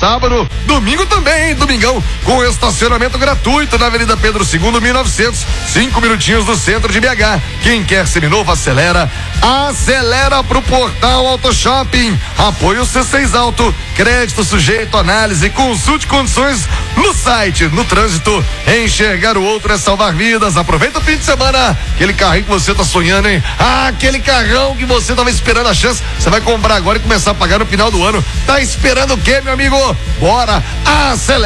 sábado, domingo também, domingão, com estacionamento gratuito na Avenida Pedro II, 1900, 5 minutinhos do centro de BH. Quem quer seminovo, acelera pro Portal Auto Shopping. Apoio C6 Auto, crédito sujeito à análise, consulte condições no site. No trânsito, enxergar o outro é salvar vidas. Aproveita o fim de semana, aquele carrinho que você tá sonhando, hein? Aquele carrão que você tava esperando a chance, você vai comprar agora e começar a pagar no final do ano. Tá esperando o quê, meu amigo? Bora, acelera!